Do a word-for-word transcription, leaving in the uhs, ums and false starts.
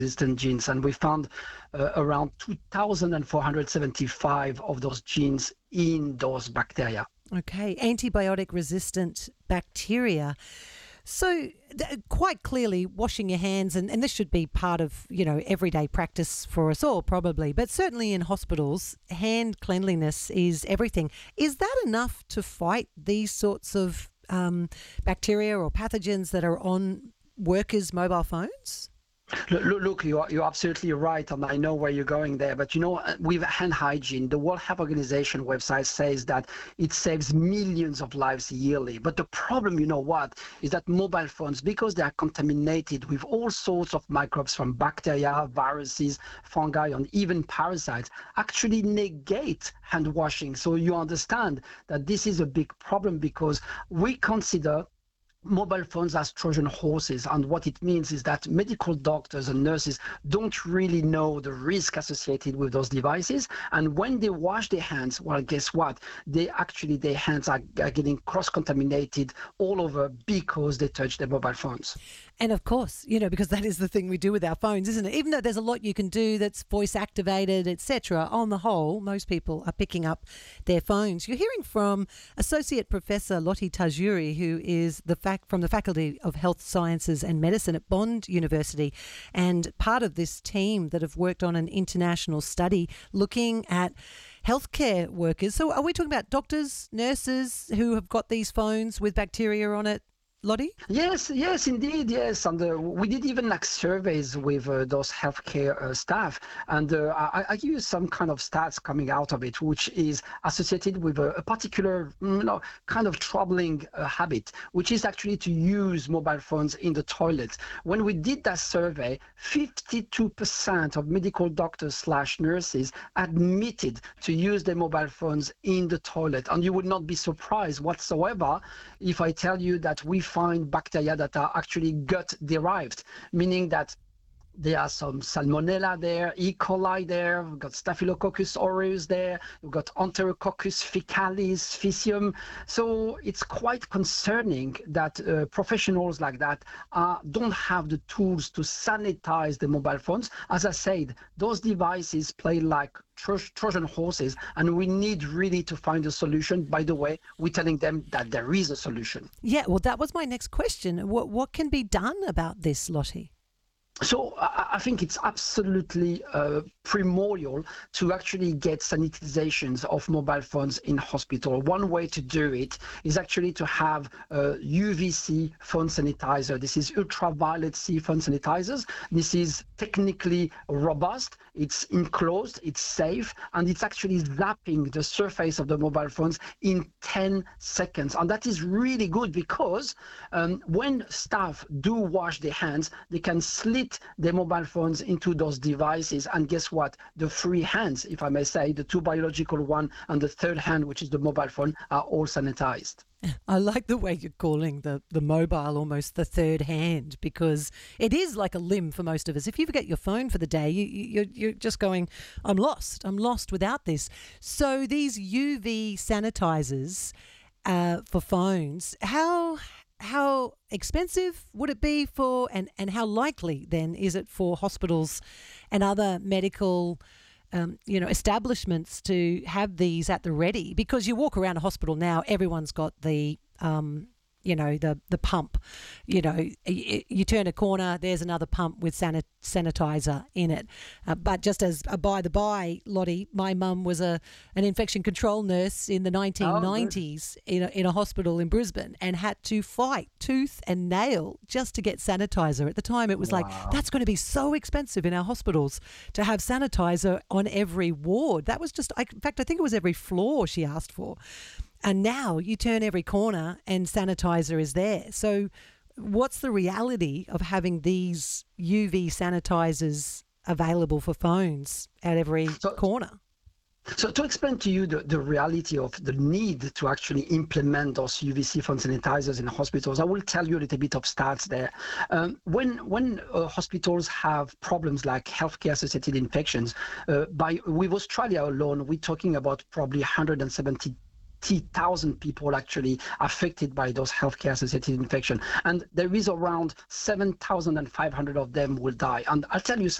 resistant genes, and we found uh, around two thousand four hundred seventy-five of those genes in those bacteria. Okay, antibiotic-resistant bacteria. So th- quite clearly washing your hands, and, and this should be part of, you know, everyday practice for us all probably, but certainly in hospitals, hand cleanliness is everything. Is that enough to fight these sorts of um, bacteria or pathogens that are on workers' mobile phones? Look, look, you are, you're absolutely right, and I know where you're going there. But, you know, with hand hygiene, the World Health Organization website says that it saves millions of lives yearly. But the problem, you know what, is that mobile phones, because they are contaminated with all sorts of microbes from bacteria, viruses, fungi, and even parasites, actually negate hand washing. So you understand that this is a big problem, because we consider mobile phones as Trojan horses, and what it means is that medical doctors and nurses don't really know the risk associated with those devices, and when they wash their hands, well, guess what, they actually their hands are, are getting cross-contaminated all over because they touch their mobile phones. And of course, you know, because that is the thing we do with our phones, isn't it? Even though there's a lot you can do that's voice activated, et cetera, on the whole, most people are picking up their phones. You're hearing from Associate Professor Lotte Tajuri, who is the fac- from the Faculty of Health Sciences and Medicine at Bond University, and part of this team that have worked on an international study looking at healthcare workers. So are we talking about doctors, nurses who have got these phones with bacteria on it? Lotte? Yes, yes, indeed, yes. And uh, we did even like surveys with uh, those healthcare uh, staff. And uh, I, I give you some kind of stats coming out of it, which is associated with a, a particular, you know, kind of troubling uh, habit, which is actually to use mobile phones in the toilet. When we did that survey, fifty-two percent of medical doctors slash nurses admitted to use their mobile phones in the toilet. And you would not be surprised whatsoever if I tell you that we find bacteria that are actually gut-derived, meaning that there are some Salmonella there, E. coli there, we've got Staphylococcus aureus there, we've got Enterococcus faecalis, Physium. So it's quite concerning that uh, professionals like that uh, don't have the tools to sanitize the mobile phones. As I said, those devices play like Tro- Trojan horses, and we need really to find a solution. By the way, we're telling them that there is a solution. Yeah, well, that was my next question. What, what can be done about this, Lotte? So I think it's absolutely uh, primordial to actually get sanitizations of mobile phones in hospital. One way to do it is actually to have a U V C phone sanitizer. This is ultraviolet C phone sanitizers. This is technically robust. It's enclosed, it's safe, and it's actually zapping the surface of the mobile phones in ten seconds. And that is really good because um, when staff do wash their hands, they can slit their mobile phones into those devices, and guess what, the three hands, if I may say, the two biological one and the third hand, which is the mobile phone, are all sanitized. I like the way you're calling the, the mobile almost the third hand, because it is like a limb for most of us. If you forget your phone for the day, you, you, you're, you're just going, I'm lost. I'm lost without this. So these U V sanitizers uh, for phones, how how expensive would it be for, and, and how likely then is it for hospitals and other medical Um, you know, establishments to have these at the ready? Because you walk around a hospital now, everyone's got the, um, you know, the the pump. You know, you, you turn a corner, there's another pump with sanit- sanitizer in it. Uh, but just as a by the by, Lotte, my mum was a an infection control nurse in the nineteen nineties oh, in, a, in a hospital in Brisbane, and had to fight tooth and nail just to get sanitizer. At the time, it was wow. like, that's going to be so expensive in our hospitals to have sanitizer on every ward. That was just, I, in fact, I think it was every floor she asked for. And now you turn every corner and sanitizer is there. So what's the reality of having these U V sanitizers available for phones at every so, corner? So to explain to you the, the reality of the need to actually implement those U V C phone sanitizers in hospitals, I will tell you a little bit of stats there. Um, when when uh, hospitals have problems like healthcare-associated infections, uh, by with Australia alone, we're talking about probably one hundred seventy eighty thousand people actually affected by those healthcare associated infection. And there is around seven thousand five hundred of them will die. And I'll tell you